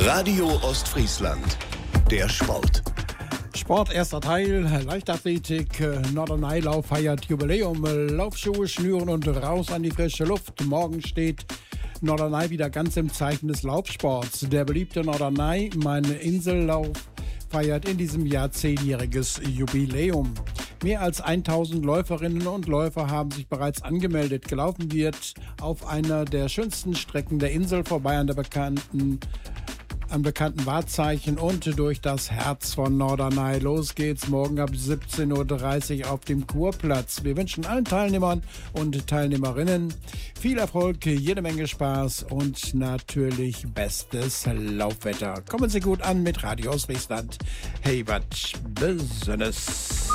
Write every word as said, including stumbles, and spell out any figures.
Radio Ostfriesland, der Sport. Sport, erster Teil, Leichtathletik, Norderney-Lauf feiert Jubiläum, Laufschuhe schnüren und raus an die frische Luft. Morgen steht Norderney wieder ganz im Zeichen des Laufsports. Der beliebte Norderney, mein Insellauf, feiert in diesem Jahr zehnjähriges Jubiläum. Mehr als tausend Läuferinnen und Läufer haben sich bereits angemeldet. Gelaufen wird auf einer der schönsten Strecken der Insel vorbei an der bekannten am bekannten Wahrzeichen und durch das Herz von Norderney. Los geht's morgen ab siebzehn Uhr dreißig auf dem Kurplatz. Wir wünschen allen Teilnehmern und Teilnehmerinnen viel Erfolg, jede Menge Spaß und natürlich bestes Laufwetter. Kommen Sie gut an mit Radio Ostfriesland. Hey, was Business.